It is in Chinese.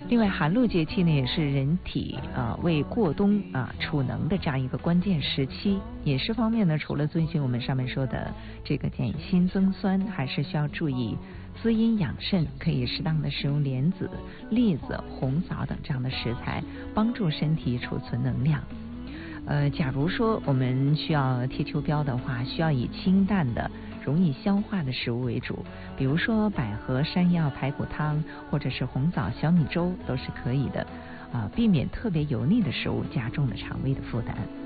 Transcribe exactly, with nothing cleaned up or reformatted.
另外，寒露节气呢，也是人体啊为过冬啊储能的这样一个关键时期。饮食方面呢，除了遵循我们上面说的这个减辛增酸，还是需要注意滋阴养肾，可以适当的使用莲子、栗子、红枣等这样的食材，帮助身体储存能量。呃，假如说我们需要贴秋膘的话，需要以清淡的、容易消化的食物为主，比如说百合山药排骨汤，或者是红枣小米粥都是可以的，啊、呃，避免特别油腻的食物加重了肠胃的负担。